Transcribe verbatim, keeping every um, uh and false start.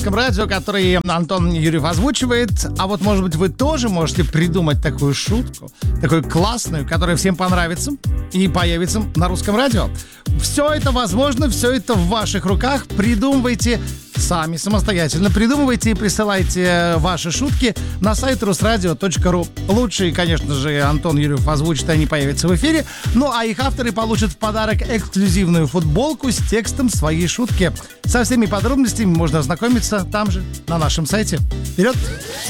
радио, который Антон Юрьев озвучивает. А вот, может быть, вы тоже можете придумать такую шутку, такую классную, которая всем понравится и появится на русском радио. Все это возможно, все это в ваших руках. Придумывайте сами, самостоятельно. Придумывайте и присылайте ваши шутки на сайт русрадио точка ру. Лучшие, конечно же, Антон Юрьев озвучит, и они появятся в эфире. Ну, а их авторы получат в подарок эксклюзивную футболку с текстом своей шутки. Со всеми подробностями можно ознакомиться там же, на нашем сайте. Вперед!